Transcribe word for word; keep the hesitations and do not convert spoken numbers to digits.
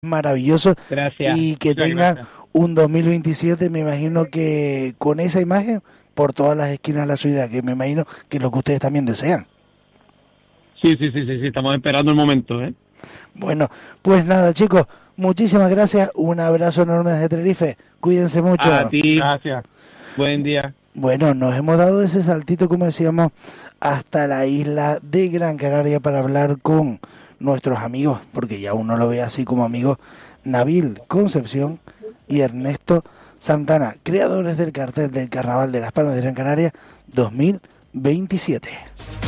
maravilloso. Gracias. Y que Muchas tengan gracias. un dos mil veintisiete, me imagino que con esa imagen por todas las esquinas de la ciudad, que me imagino que es lo que ustedes también desean. Sí, sí, sí, sí, sí, estamos esperando el momento, ¿eh? Bueno, pues nada, chicos, muchísimas gracias, un abrazo enorme desde Tenerife, cuídense mucho. A ti. Gracias. Buen día. Bueno, nos hemos dado ese saltito, como decíamos, hasta la isla de Gran Canaria para hablar con nuestros amigos, porque ya uno lo ve así como amigos, Nabil Concepción y Ernesto Santana, creadores del cartel del Carnaval de Las Palmas de Gran Canaria dos mil veintisiete.